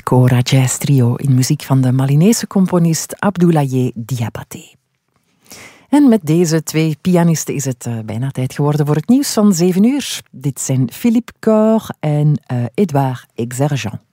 Kora Jazz Trio in muziek van de Malinese componist Abdoulaye Diabaté. En met deze twee pianisten is het bijna tijd geworden voor het nieuws van 7 uur. Dit zijn Philippe Cor en Edouard Exergent.